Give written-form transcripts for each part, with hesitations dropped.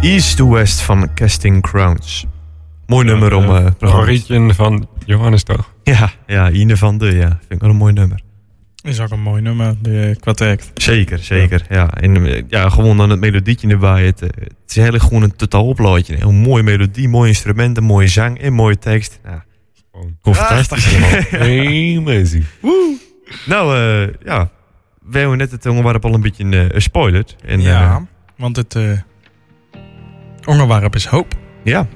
East to West van Casting Crowns. Mooi nummer om... favorietje van Johannes toch? Ja, Ine van de, ja. Vind ik wel een mooi nummer. Is ook een mooi nummer, qua tekst. Zeker. Ja. En gewoon dan het melodietje erbij. Het is eigenlijk gewoon een totaal oplaadje. Een mooie melodie, mooi instrumenten, mooie zang en mooie tekst. Ja. Fantastisch helemaal. Amazing. Nou, we hebben net het onderwerp al een beetje gespoilerd. Want het onderwerp is hoop. Ja.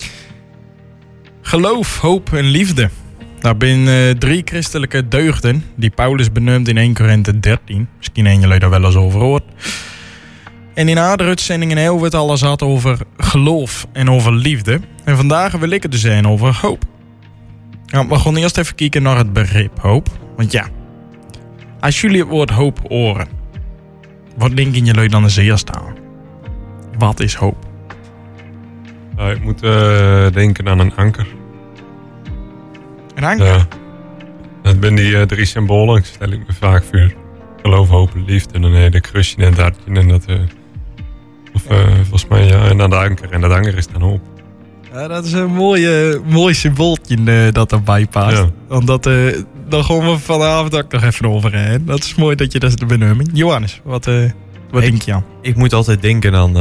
Geloof, hoop en liefde. Daar zijn 3 christelijke deugden die Paulus benoemt in 1 Korinthe 13. Misschien hebben jullie daar wel eens over gehoord. En in andere uitzendingen hebben we het alles gehad over geloof en over liefde. En vandaag wil ik het dus zijn over hoop. Nou, we gaan eerst even kijken naar het begrip hoop. Want ja, als jullie het woord hoop horen, wat denken jullie dan als eerste aan? Wat is hoop? Ik moet denken aan een anker. Een anker? Ja. Dat zijn die 3 symbolen. Stel ik me vaak voor. Geloof, hoop en liefde. En dan de kruisje en het hartje. En dat... volgens mij ja. En dan de anker. En dat anker is dan hoop. Ja, dat is een mooi symbooltje dat erbij past. Ja. Want daar gaan we vanavond ook nog even over. Hè? Dat is mooi dat je dat benoemt. Johannes, wat denk je aan? Ik moet altijd denken aan...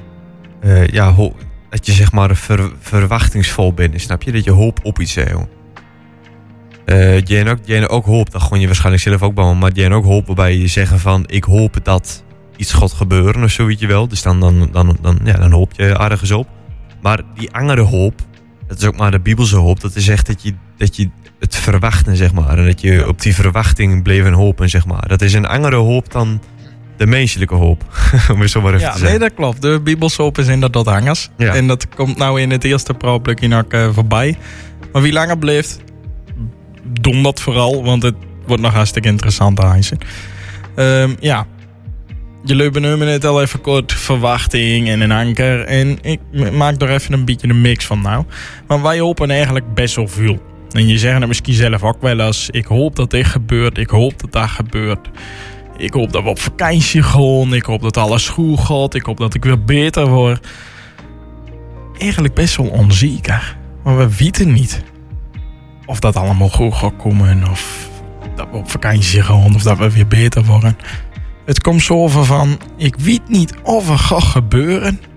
dat je zeg maar verwachtingsvol bent. Snap je? Dat je hoop op iets hebt. Je ook hoop, dat gewoon je waarschijnlijk zelf ook bouwen. Maar je ook hoop waarbij je zeggen van... Ik hoop dat iets gaat gebeuren of zoiets wel. Dus dan hoop je ergens op. Maar die andere hoop, dat is ook maar de Bibelse hoop. Dat is echt dat je het verwachten, zeg maar. En dat je op die verwachting bleef hopen, zeg maar. Dat is een andere hoop dan de menselijke hoop. Om het zo maar even te zeggen. Nee, dat klopt. De Bibelse hoop is inderdaad hangers. Ja. En dat komt nou in het eerste praatblokje ook voorbij. Maar wie langer blijft, doen dat vooral. Want het wordt nog hartstikke interessant aan ja. Jullie benoemen het al even kort, verwachting en een anker. En ik maak er even een beetje een mix van nou. Maar wij hopen eigenlijk best wel veel. En je zegt het misschien zelf ook wel eens. Ik hoop dat dit gebeurt. Ik hoop dat dat gebeurt. Ik hoop dat we op vakantie gaan. Ik hoop dat alles goed gaat. Ik hoop dat ik weer beter word. Eigenlijk best wel onzeker. Maar we weten niet of dat allemaal goed gaat komen. Of dat we op vakantie gaan. Of dat we weer beter worden. Het komt zo over van, ik weet niet of er gaat gebeuren,